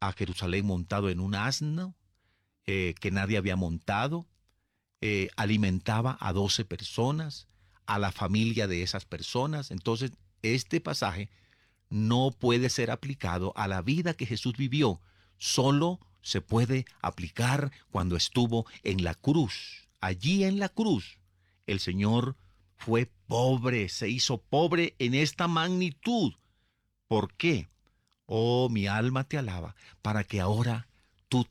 a Jerusalén montado en un asno que nadie había montado, alimentaba a 12 personas, a la familia de esas personas. Entonces, este pasaje no puede ser aplicado a la vida que Jesús vivió. Solo se puede aplicar cuando estuvo en la cruz. Allí en la cruz, el Señor fue pobre, se hizo pobre en esta magnitud. ¿Por qué? Oh, mi alma te alaba, para que ahora tú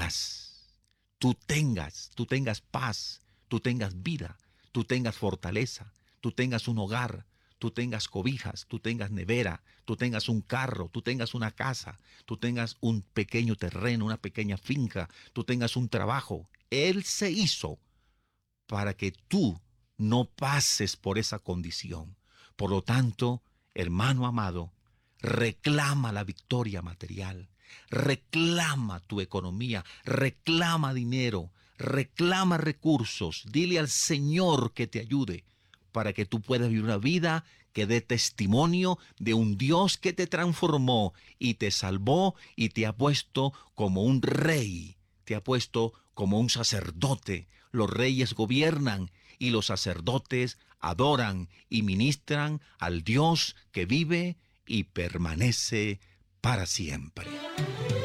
tú tengas paz, tú tengas vida, tú tengas fortaleza, tú tengas un hogar, tú tengas cobijas, tú tengas nevera, tú tengas un carro, tú tengas una casa, tú tengas un pequeño terreno, una pequeña finca, tú tengas un trabajo. Él se hizo para que tú no pases por esa condición. Por lo tanto, hermano amado, reclama la victoria material, reclama tu economía, reclama dinero, reclama recursos, dile al Señor que te ayude para que tú puedas vivir una vida que dé testimonio de un Dios que te transformó y te salvó y te ha puesto como un rey, te ha puesto como un sacerdote. Los reyes gobiernan y los sacerdotes adoran y ministran al Dios que vive y permanece para siempre.